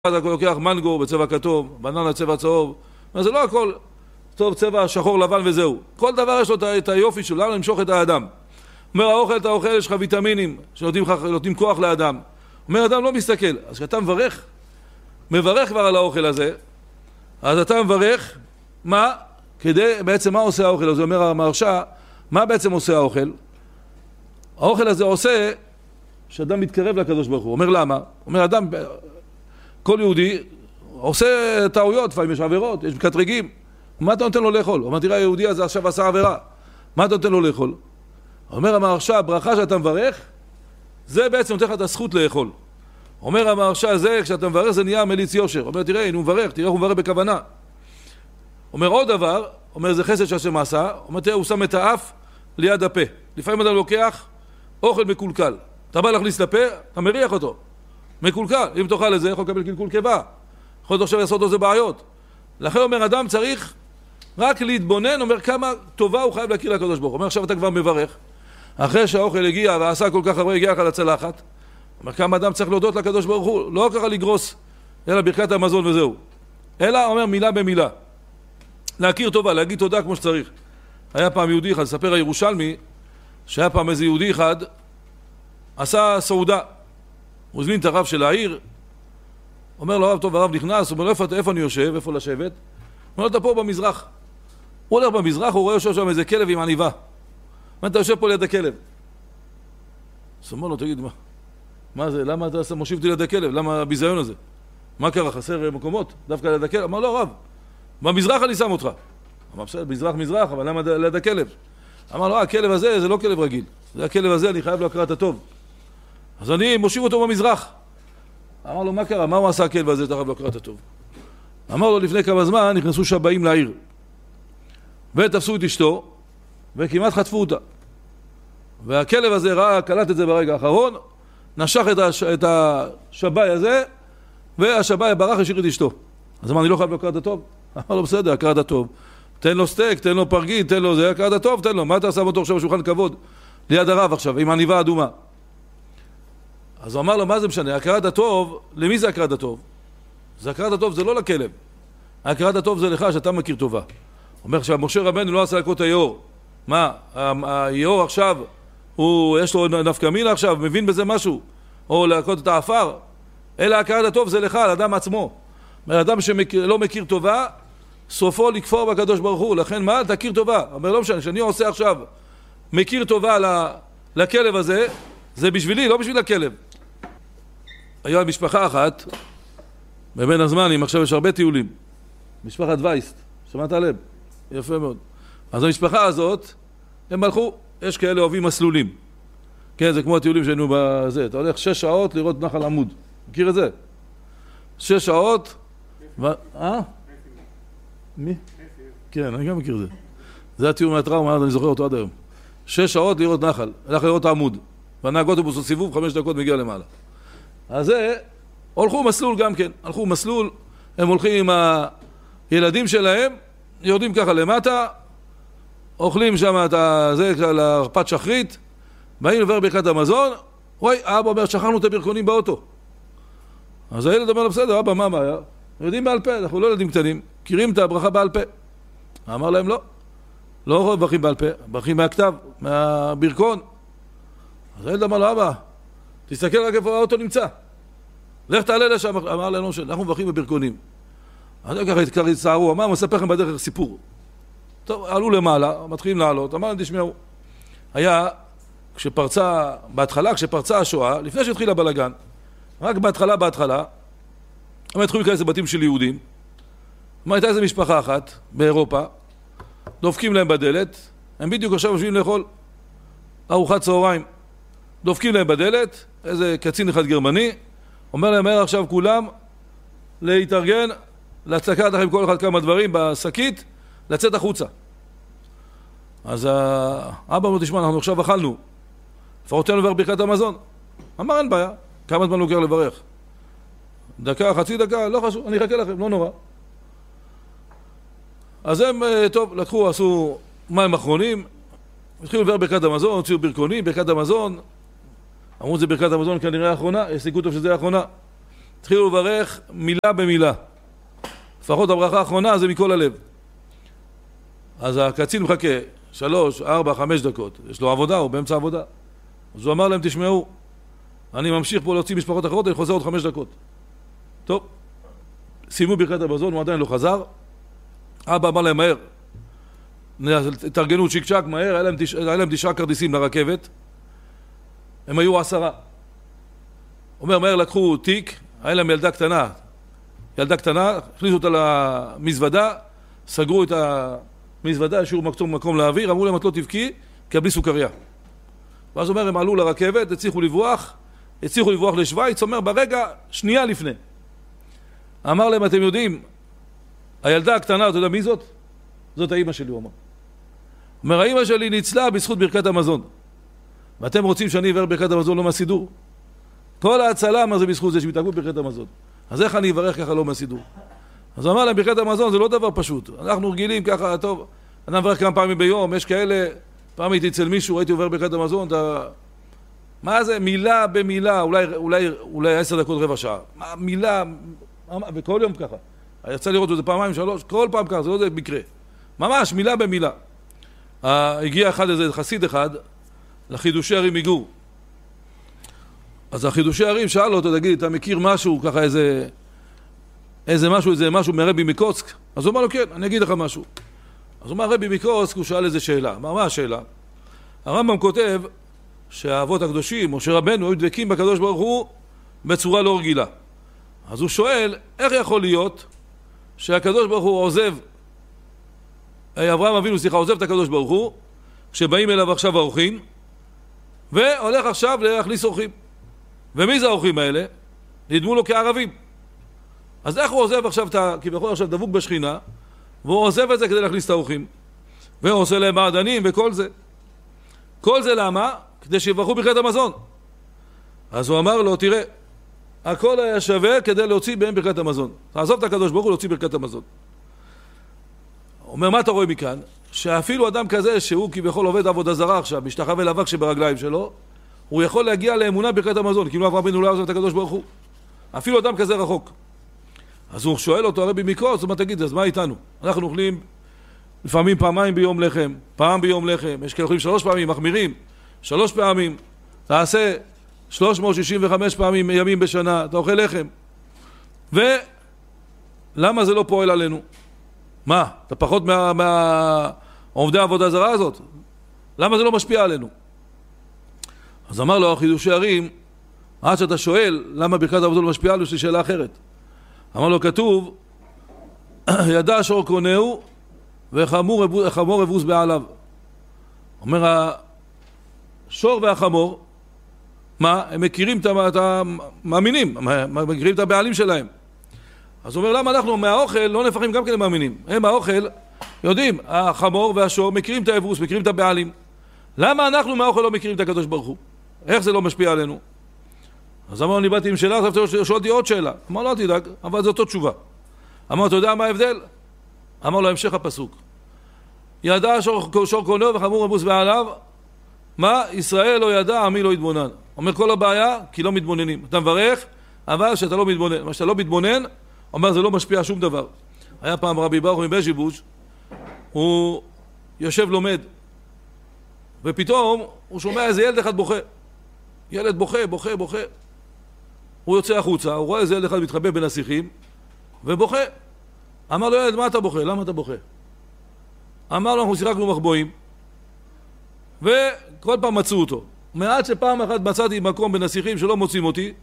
אתה לוקח מנגו בצבע כתוב, בננה צבע צהוב, זה לא הכל טוב צבע שחור לבן וזהו. כל דבר יש לו את היופי שלו, למה למשוך את האדם. אומר האוכל, אתה אוכל, יש לך ויטמינים שנותנים כוח לאדם. אומר האדם לא מסתכל, אז כשאתה מברך כבר על האוכל הזה, אז אתה מברך, מה? בעצם מה עושה האוכל הזה? אומר המהרש"א, מה בעצם עושה האוכל? האוכל הזה עושה שאדם מתקרב לקדוש ברוך הוא. אומר למה? אומר אדם, כל יהודי עושה טעויות, לפעמים יש עבירות, יש מקטרגים. מה אתה נותן לו לאכול? אומר תראה היהודי הזה עכשיו עשה עבירה, מה אתה נותן לו לאכול? אומר המהרש"א, הברכה שאתה מברך זה בעצם נותן לך את הזכות לאכול. אומר המהרש"א, זה כשאתה מברך זה נהיה מליץ יושר. אומר תראה, הוא מברך, תראה הוא מברך בכוונה. אומר עוד דבר, אומר זה חסד שהשם עשה, אומר תראה הוא שם את האף ליד הפה. לפעמים אדם לוקח אוכל מקולקל, אתה בא להכניס לפה, אתה מריח אותו מקולקל, אם תאכל את זה יכול לקבל קלקול קיבה, יכול עכשיו לעשות איזה בעיות. לכן אומר אדם צריך רק להתבונן, אומר כמה טובה הוא חייב להכיר לקדוש ברוך הוא. אומר עכשיו אתה כבר מברך, אחרי שהאוכל הגיע ועשה כל כך הרבה, הגיע לך לצלחת, אומר כמה אדם צריך להודות לקדוש ברוך הוא, לא ככה לגרוס אלא ברכת המזון וזהו, אלא אומר מילה במילה, להכיר טובה, להגיד תודה כמו שצריך. היה פעם יהודי אחד, ספר הירושלמי, שהיה פעם איזה יהודי אחד עשה סעודה, הוא הזמין את הרב של העיר, אומר לו הרב, טוב, הרב נכנס, הוא אומר לו איפה אני יושב, איפה לשבת? הוא אומר לו אתה פה במזרח. הוא הולך במזרח, הוא רואה יושב שם איזה כלב עם עניבה, אתה יושב פה ליד הכלב. אז הוא אומר לו תגיד מה זה, למה אתה מושיב אותי ליד הכלב, למה הביזיון הזה, מה קרה, חסר מקומות דווקא ליד הכלב? אמר לו הרב, במזרח אני שם אותך. אמר בסדר, מזרח, אבל למה ליד הכלב? אמר לו הכלב הזה זה לא כלב רגיל, זה הכלב הזה, אני חייב לו הכרת הטוב, אז אני מושיב אותו במזרח. אמר לו מה קרה, מה הוא עשה הכלב הזה, אתה חייב לו הכרת הטוב? אמר לו לפני כמה זמן נכנסו שבאים לעיר ותפסו את אשתו וכמעט חטפו אותה, והכלב הזה ראה, קלט את זה ברגע האחרון, נשך את השבאי הזה והשבאי ברח השאיר את אשתו. אז אמר אני לא חייב לו הכרת הטוב? אמר לו בסדר, הכרת הטוב, תן לו סטייק, תן לו פרגית, תן לו זה, הכרת הטוב, תן לו, מה אתה שם אותו עכשיו בשולחן כבוד ליד הרב עכשיו עם עניבה אדומה? אז הוא אמר לו מה זה משנה, הכרת הטוב, למי זה הכרת הטוב? זה הכרת הטוב, זה לא לכלב, הכרת הטוב זה לך שאתה מכיר טובה. הוא אומר שמשה רבנו לא עשה להכות היאור, מה, היאור עכשיו יש לו נפקא מינה עכשיו, מבין בזה משהו, או להכות את האפר, אלא הכרת הטוב זה לך, לאדם עצמו. אדם שלא מכיר טובה סופו לכפור בקדוש ברוך הוא, לכן מה? תכיר טובה. אומר לא משנה, שאני עושה עכשיו מכיר טובה לכלב הזה, זה בשבילי, לא בשביל הכלב. היה משפחה אחת בבין הזמנים, עכשיו יש הרבה טיולים, משפחת וייסט, שמעת עליהם? יפה מאוד. אז המשפחה הזאת הם הלכו, יש כאלה אוהבים מסלולים, כן, זה כמו הטיולים שהיינו בזה, אתה הולך 6 שעות לראות נחל עמוד, מכיר את זה? 6 שעות מי? כן, אני גם מכיר את זה, זה הטיול מהטראומה, אני זוכר אותו עד היום. 6 שעות לראות נחל, הלך לראות עמוד, והנהג אוטובוס הוא סיבוב, 5 דקות מגיע למעלה. אז זה, הולכו מסלול גם כן, הלכו מסלול, הם הולכים עם הילדים שלהם, יורדים ככה למטה, אוכלים שם את זה, להרפת שחרית, באים לבר ברכת המזון, וואי, האבא אומר, שכחנו את הברכונים באוטו. אז הילד אומר לו, בסדר, אבא, מה הבעיה? יודעים בעל פה, אנחנו לא ילדים קטנים, מכירים את הברכה בעל פה. אמר להם, לא ברכים בעל פה, ברכים מהכתב, מהברכון. אז הילד אמר לו, אבא, תסתכל רק איפה האוטו נמצא. לך תעלה לשם, אמר להם, אנחנו מברכים בברכונים. אז ככה הצטערו, אמר, מספר לכם בדרך סיפור. טוב, עלו למעלה, מתחילים לעלות, אמר להם, תשמעו, היה, כשפרצה השואה, לפני שהתחיל הבלגן, רק בהתחלה, הם התחילו להיכנס לבתים של יהודים, הייתה איזו משפחה אחת באירופה, דופקים להם בדלת, הם בדיוק עכשיו יושבים לאכול ארוחת צהריים, דופקים להם בדלת, איזה קצין אחד גרמני, אומר להם מהר עכשיו כולם להתארגן, לקחת לכם כל אחד כמה דברים בשקית, לצאת החוצה. אז האבא אומר, תשמע, אנחנו עכשיו אכלנו, לפחות תן לברך ברכת המזון. אמר, אין בעיה, כמה זמן לוקח לברך? דקה, חצי דקה, לא חשוב, אני אחכה לכם, לא נורא. אז הם, טוב, לקחו, עשו מים אחרונים, התחילו לברך ברכת המזון, הוציאו ברכונים, ברכת המזון, אמרו זה ברכת המזון כנראה האחרונה, יש סיכוי טוב שזה האחרונה. תתחילו לברך מילה במילה. לפחות הברכה האחרונה זה מכל הלב. אז הקצין מחכה 3, 4, 5 דקות. יש לו עבודה, הוא באמצע עבודה. אז הוא אמר להם, תשמעו, אני ממשיך פה להוציא משפחות אחרות, אני חוזר עוד 5 דקות. טוב, סיימו ברכת המזון, הוא עדיין לא חזר. אבא אמר להם, מהר. תארגנו צ'יק צ'ק, מהר, היה להם 9 כרטיסים לרכבת. הם היו 10. אומר, מהר לקחו תיק, היה להם ילדה קטנה, הכניסו אותה למזוודה, סגרו את המזוודה, השאירו מקום לאוויר, אמרו להם, את לא תבכי, קבלי סוכריה. ואז אומר, הם עלו לרכבת, הצליחו לברוח לשוויץ, אומר, ברגע, שנייה לפני. אמר להם, אתם יודעים, הילדה הקטנה, אתה יודע מי זאת? זאת האמא שלי, הוא אמר. אומר, האמא שלי ניצלה בזכות ברכת המזון. ואתם רוצים שאני אברך ברכת המזון לא מהסידור? כל ההצלה, מה זה בזכות זה שמתעגבו ברכת המזון? אז איך אני אברך ככה לא מהסידור? אז הוא אמר להם, ברכת המזון זה לא דבר פשוט. אנחנו רגילים ככה, טוב, אני מברך כמה פעמים ביום, יש כאלה, פעם הייתי אצל מישהו, הייתי עובר ברכת המזון, מה זה? מילה במילה, אולי 10 דקות, רבע שעה. מילה, וכל יום ככה. יצא לראות את זה פעמיים, 3, כל פעם ככה, זה לא זה מקרה. ממש, מילה במילה. הגיע איזה חסיד אחד, לחידושי ערים מגור. אז החידושי ערים שאל אותו, תגיד, אתה מכיר משהו, ככה איזה משהו מרבי מקוצק? אז הוא אמר לו, כן, אני אגיד לך משהו. אז הוא אמר, רבי מקוצק, הוא שאל איזה שאלה. מה השאלה? הרמב"ם כותב שהאבות הקדושים, משה רבנו, היו דבקים בקדוש ברוך הוא בצורה לא רגילה. אז הוא שואל, איך יכול להיות שהקדוש ברוך הוא אברהם אבינו, עוזב את הקדוש ברוך הוא, כשבאים אליו עכשיו האורחים, והולך עכשיו להכניס אורחים. ומי זה האורחים האלה? נדמו לו כערבים. אז איך הוא עוזב עכשיו, כביכול עכשיו דבוק בשכינה, והוא עוזב את זה כדי להכניס את האורחים, והוא עושה להם מעדנים וכל זה. כל זה למה? כדי שיברכו ברכת המזון. אז הוא אמר לו, תראה, הכל היה שווה כדי להוציא בהם ברכת המזון. תעזוב את הקדוש ברוך הוא להוציא ברכת המזון. הוא אומר, מה אתה רואה מכאן? שאפילו אדם כזה שהוא כביכול עובד עבודה זרה עכשיו, משתחווה לאבק שברגליים שלו, הוא יכול להגיע לאמונה ברכת המזון, כאילו אברהם אבינו לא עוזב את הקדוש ברוך הוא. אפילו אדם כזה רחוק. אז הוא שואל אותו, הרבי מקוצק, מה תגיד, אז מה איתנו? אנחנו אוכלים לפעמים פעמיים ביום לחם, פעם ביום לחם, יש כאלה אוכלים 3 פעמים, מחמירים, 3 פעמים, תעשה 365 פעמים ימים בשנה, אתה אוכל לחם. ולמה זה לא פועל עלינו? מה? אתה פחות מהעובדי העבודה זרה הזאת? למה זה לא משפיע עלינו? אז אמר לו החידושי ערים, עד שאתה שואל למה ברכת המזון לא משפיעה עלינו, יש לי שאלה אחרת. אמר לו, כתוב, ידע שור קונהו וחמור אבוס בעליו. אומר, השור והחמור, מה? הם מכירים את המאמינים, מכירים את הבעלים שלהם. אז הוא אומר, למה אנחנו מהאוכל לא נפחים גם כן למאמינים? הם האוכל, יודעים, החמור והשור מכירים את האבוס, מכירים את הבעלים. למה אנחנו מהאוכל לא מכירים את הקדוש ברוך הוא? איך זה לא משפיע עלינו? אז אמר, אני באתי עם שאלה, עכשיו שואלתי עוד שאלה. אמר, לא תדאג, אבל זו אותו תשובה. אמר, אתה יודע מה ההבדל? אמר לו, המשך הפסוק. ידע שור קונהו וחמור אבוס בעליו, מה? ישראל לא ידע, עמי לא יתבונן. אומר, כל הבעיה, כי לא מתבוננים. אתה מברך, אבל שאתה לא מתבונן. מה שאתה לא מתבונן, אומר, זה לא משפיע שום דבר. היה פעם רבי ברוך מבז'יבוז', הוא יושב לומד, ופתאום הוא שומע איזה ילד אחד בוכה. ילד בוכה. הוא יוצא החוצה, הוא רואה איזה ילד אחד מתחבא בין השיחים, ובוכה. אמר לו, ילד, מה אתה בוכה? למה אתה בוכה? אמר לו, אנחנו שיחקנו מחבואים, וכל פעם מצאו אותו. מעט שפעם אחת מצאתי מקום בין השיחים שלא מוצאים אותי,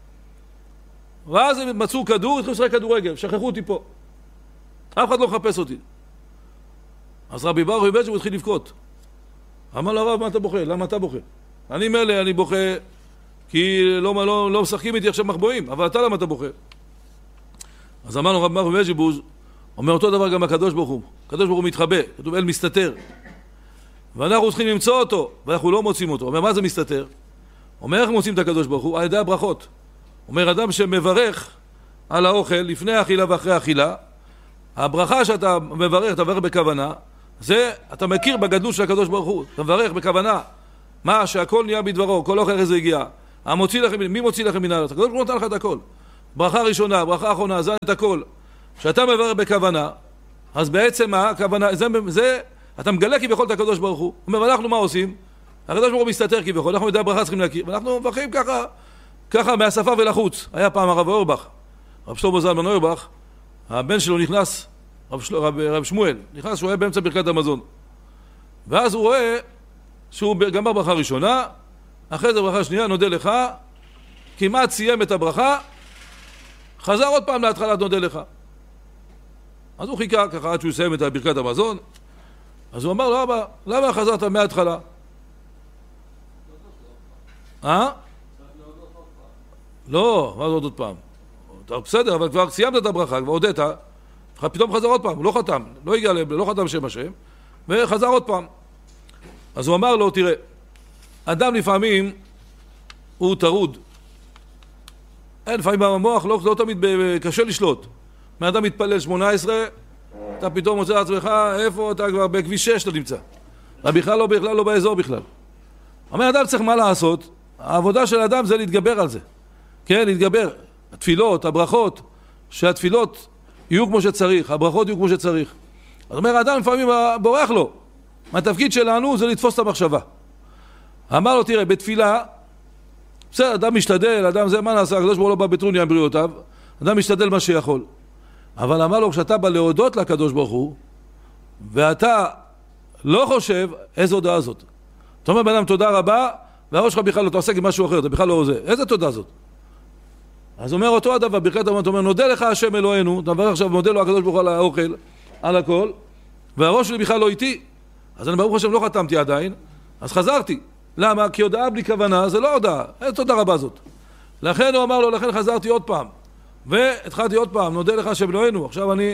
ואז הם מצאו כדור, התחילו לשחק כדורגל, שכחו אותי פה. אף אחד לא מחפש אותי. אז רבי ברוך מבז'יבוז' התחיל לבכות. אמר לו, הרב, מה אתה בוכה? למה אתה בוכה? אני בוכה כי לא משחקים איתי עכשיו מחבואים, אבל אתה למה אתה בוכה? אז אמר לו רבי ברוך מבז'יבוז', אומר אותו דבר גם הקדוש ברוך הוא. הקדוש ברוך הוא מתחבא, כתוב אל מסתתר. ואנחנו צריכים למצוא אותו, ואנחנו לא מוצאים אותו. אומר, מה זה מסתתר? אומר, איך מוצאים את הקדוש ברוך הוא? על ידי הברכות. אומר, אדם שמברך על האוכל לפני האכילה ואחרי האכילה, הברכה שאתה מברך, אתה מברך בכוונה, זה, אתה מכיר בגדלות של הקדוש ברוך הוא. אתה מברך בכוונה. מה? שהכל נהיה בדברו, כל אוכל איזה הגיע. מי מוציא לכם מן הארץ? הקדוש ברוך הוא נותן לך את הכל. ברכה ראשונה, ברכה אחרונה, זה את הכל. כשאתה מברך בכוונה, אז בעצם הכוונה, זה אתה מגלה כביכול את הקדוש ברוך הוא. הוא אומר, אנחנו מה עושים? הקדוש ברוך הוא מסתתר כביכול, אנחנו מדעי הברכה צריכים להכיר, ואנחנו מברכים ככה מהשפה ולחוץ. היה פעם הרב אורבך, רב שלמה זלמן אורבך, הבן שלו נכנס, רב שמואל, נכנס שהוא היה באמצע ברכת המזון. ואז הוא רואה שהוא גמר ברכה ראשונה, אחרי זה ברכה שנייה, נודה לך, כמעט סיים את הברכה, חזר עוד פעם להתחלה, נודה לך. אז הוא חיכה ככה עד שהוא יסיים את ברכת המזון, אז הוא אמר לו, אבא, למה חזרת מההתחלה? לא, מה זה עוד פעם? בסדר, אבל כבר סיימת את הברכה, כבר הודית, פתאום חזר עוד פעם, הוא לא חתם, לא הגיע לב, לא חתם שם השם, וחזר עוד פעם. אז הוא אמר לו, תראה, אדם לפעמים הוא טרוד. לפעמים במוח לא תמיד קשה לשלוט. מאדם מתפלל 18, אתה פתאום מוצא לעצמך, איפה אתה כבר בכביש 6 אתה נמצא. בכלל לא באזור בכלל. אומר, אדם צריך מה לעשות? העבודה של אדם זה להתגבר על זה. כן, להתגבר. התפילות, הברכות, שהתפילות יהיו כמו שצריך, הברכות יהיו כמו שצריך. אז אומר, אדם לפעמים בורח לו. התפקיד שלנו זה לתפוס את המחשבה. אמר לו, תראה, בתפילה, בסדר, אדם משתדל, אדם זה מה נעשה, הקדוש ברוך הוא לא בא בטרוניה עם בריאותיו, אדם משתדל מה שיכול. אבל אמר לו, כשאתה בא להודות לקדוש ברוך הוא, ואתה לא חושב, איזו הודעה זאת? אתה אומר, בן תודה רבה, והראש שלך בכלל לא, אתה עוסק עם משהו אחר, אתה בכלל לא זה. איזה תודה זאת? אז אומר אותו הדבר, ברכת המזון, אתה אומר, נודה לך השם אלוהינו, אתה מברך עכשיו, מודה לו הקדוש ברוך הוא על האוכל, על הכל, והראש שלי בכלל לא איתי. אז אני ברוך השם לא חתמתי עדיין, אז חזרתי. למה? כי הודעה בלי כוונה זה לא הודעה, איזה תודה רבה זאת. לכן הוא אמר לו, לכן חזרתי עוד פעם, והתחלתי עוד פעם, נודה לך השם אלוהינו, עכשיו אני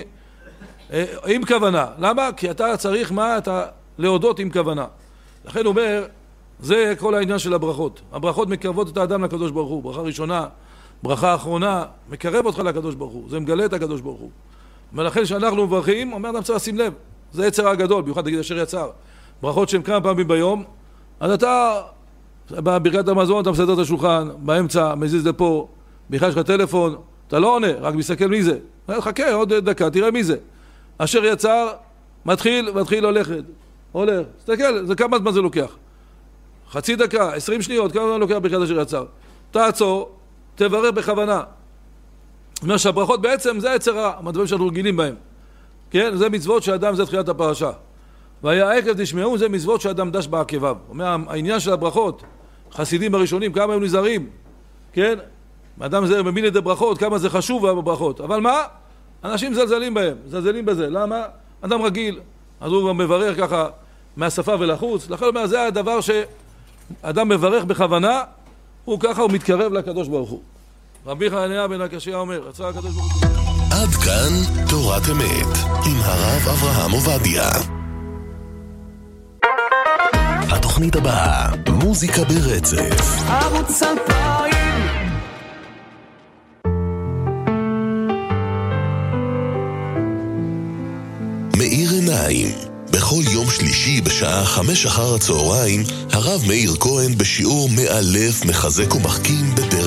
עם כוונה. למה? כי אתה צריך מה? אתה להודות עם כוונה. לכן הוא אומר, זה כל העניין של הברכות. הברכות מקרבות את האדם לקדוש ברוך הוא. ברכה ראשונה, ברכה אחרונה, מקרב אותך לקדוש ברוך הוא. זה מגלה את הקדוש ברוך הוא. ולכן שאנחנו מברכים, אומר אדם צריך לשים לב. זה יצר הגדול, במיוחד תגיד אשר יצר. ברכות שהן כמה פעמים ביום, אז אתה, בברכת המזון אתה מסדר את השולחן, באמצע, מזיז לפה, בכלל יש לך טלפון, אתה לא עונה, רק מסתכל מי זה. חכה עוד דקה, תראה מי זה. אשר יצר, מתחיל ללכת. הולך, תסתכל, זה כמה זמן זה לוקח. חצי דקה, 20 שניות, כמה זמן לוקח ברכת אשר יצר. תעצור, תברך בכוונה. זאת אומרת שהברכות בעצם זה היצרה, הדברים שאנחנו רגילים בהם. כן, זה מצוות שאדם, זה תחילת הפרשה. והיה עקב תשמעו, זה מצוות שאדם דש בעקביו. אומר, העניין של הברכות, חסידים הראשונים, כמה הם נזהרים, כן? אדם זה מבין את הברכות, כמה זה חשוב בברכות. אבל מה? אנשים זלזלים בהם, זלזלים בזה. למה? אדם רגיל, אז הוא מברך ככה מהשפה ולחוץ. לכן אומר, זה הדבר שאדם מברך בכוונה, הוא ככה, הוא מתקרב לקדוש ברוך הוא. רבי חנניה בן הקשיא אומר, רצה הקדוש ברוך הוא. עד כאן תורת אמת, עם הרב אברהם עובדיה. התוכנית הבאה, מוזיקה ברצף. ערוץ 2000. מאיר עיניים. בכל יום שלישי בשעה 5 אחר הצהריים, הרב מאיר כהן בשיעור מאלף, מחזק ומחכים בדרך